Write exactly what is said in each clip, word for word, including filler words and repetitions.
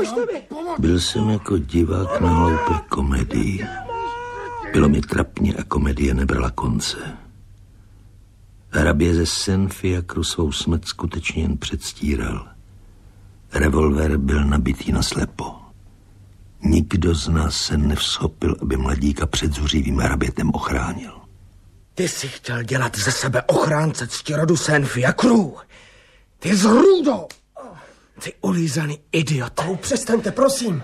Byl jsem jako divák na hloupé komedii. Bylo mi trapně a komedie nebrala konce. Hrabě ze Saint-Fiacru svou smrt skutečně jen předstíral. Revolver byl nabitý na slepo. Nikdo z nás se nevschopil, aby mladíka před zuřivým hrabětem ochránil. Ty jsi chtěl dělat ze sebe ochránce ctirodu Saint-Fiacru. Ty zrůdo! Ty ulízaný idiot. Oh, přestaňte, prosím.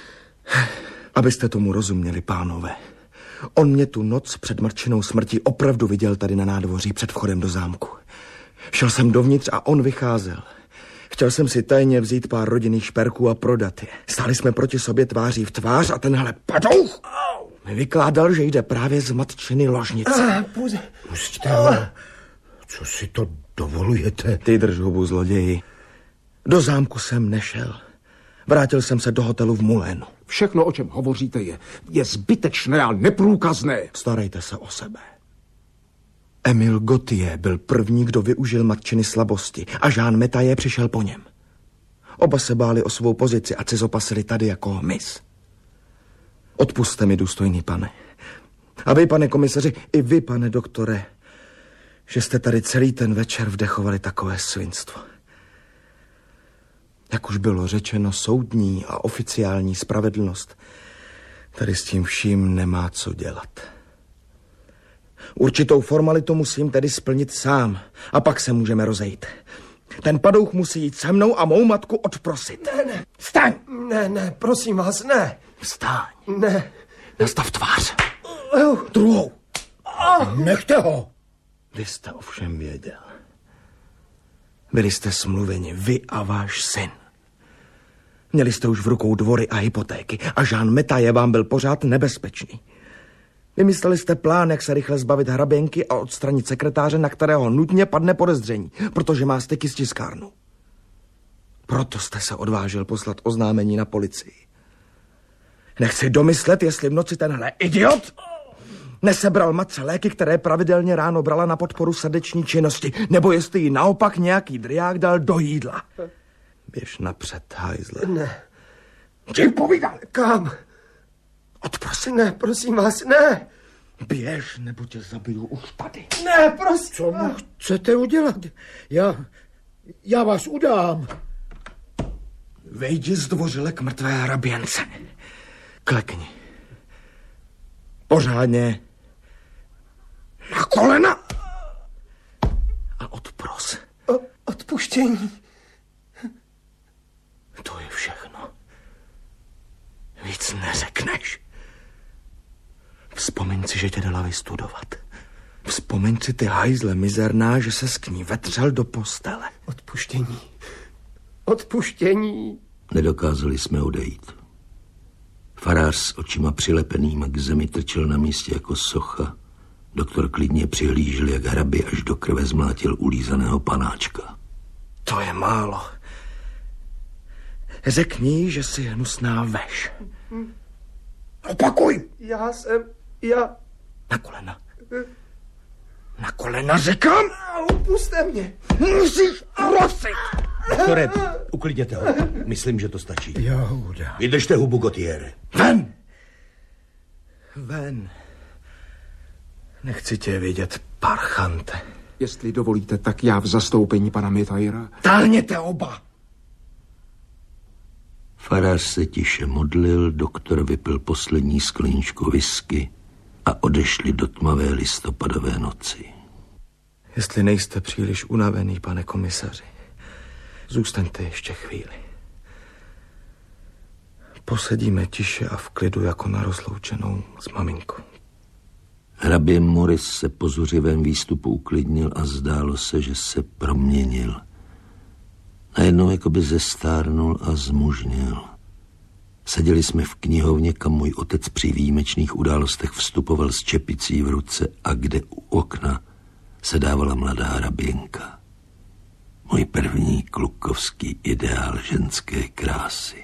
Abyste tomu rozuměli, pánové. On mě tu noc před Marčinou smrtí opravdu viděl tady na nádvoří před vchodem do zámku. Šel jsem dovnitř a on vycházel. Chtěl jsem si tajně vzít pár rodinných šperků a prodat je. Stáli jsme proti sobě tváří v tvář a tenhle padouch mi vykládal, že jde právě z matčiny ložnice. Pusťte, co si to dovolujete? Ty drž hubu, zloději. Do zámku jsem nešel. Vrátil jsem se do hotelu v Mulénu. Všechno, o čem hovoříte, je, je zbytečné a neprůkazné. Starejte se o sebe. Emile Gautier byl první, kdo využil matčiny slabosti a Jean Metayer přišel po něm. Oba se báli o svou pozici a cizopasili tady jako mis. Odpusťte mi, důstojný pane. A vy, pane komisaři, i vy, pane doktore, že jste tady celý ten večer vdechovali takové svinstvo. Jak už bylo řečeno, soudní a oficiální spravedlnost tady s tím vším nemá co dělat. Určitou formalitu musím tedy splnit sám a pak se můžeme rozejít. Ten padouch musí jít se mnou a mou matku odprosit. Ne, ne. Vstaň! Ne, ne, prosím vás, ne. Vstaň. Ne. Nastav tvář. Uh. Druhou. Uh. Nechte ho. Vy jste ovšem věděl. Byli jste smluveni, vy a váš syn. Měli jste už v rukou dvory a hypotéky a Jean Metayer vám byl pořád nebezpečný. Vymysleli jste plán, jak se rychle zbavit hraběnky a odstranit sekretáře, na kterého nutně padne podezření, protože má styky s tiskárnou. Proto jste se odvážil poslat oznámení na policii. Nechci domyslet, jestli v noci tenhle idiot nesebral matce léky, které pravidelně ráno brala na podporu srdeční činnosti, nebo jestli jí naopak nějaký driák dal do jídla. Běž napřed, hajzle. Ne. Ti povídal. Kam? Odprosím. Ne, prosím vás, ne. Běž, nebo tě zabiju už tady. Ne, prosím. Co mu chcete udělat? Já, já vás udám. Vejdi zdvořile k mrtvé hraběnce. Klekni. Pořádně. Na kolena. A odpros. O, odpuštění. To je všechno. Víc neřekneš. Vzpomeň si, že tě dala vystudovat. Vzpomeň si, ty hajzle mizerná, že se s ní vetřel do postele. Odpuštění. Odpuštění. Nedokázali jsme odejít. Farář s očima přilepenýma k zemi trčel na místě jako socha. Doktor klidně přihlížel, jak hrabě až do krve zmlátil ulízaného panáčka. To je málo. Řekni, že jsi hnusná veš. Opakuj. Já jsem, já... Na kolena. Na kolena říkám. Puste mě. Musíš prosit. Doktore, uklidněte ho. Myslím, že to stačí. Jahuda. Vydržte hubu, Gautiere. Ven. Ven. Nechci tě vidět, parchante. Jestli dovolíte, tak já v zastoupení pana Metayera. Táhněte oba. Farář se tiše modlil, doktor vypil poslední skleničku whisky a odešli do tmavé listopadové noci. Jestli nejste příliš unavený, pane komisaři, zůstaňte ještě chvíli. Posedíme tiše a v klidu jako na rozloučenou s maminkou. Hrabě Moris se po zuřivém výstupu uklidnil a zdálo se, že se proměnil. Najednou jakoby zestárnul a zmužnil. Seděli jsme v knihovně, kam můj otec při výjimečných událostech vstupoval s čepicí v ruce a kde u okna se dávala mladá hraběnka. Můj první klukovský ideál ženské krásy.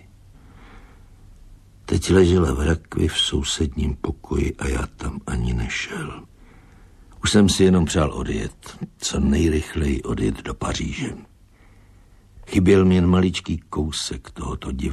Teď ležela v rakvi v sousedním pokoji a já tam ani nešel. Už jsem si jenom přál odjet, co nejrychleji odjet do Paříže. Chyběl mi jen maličký kousek tohoto divného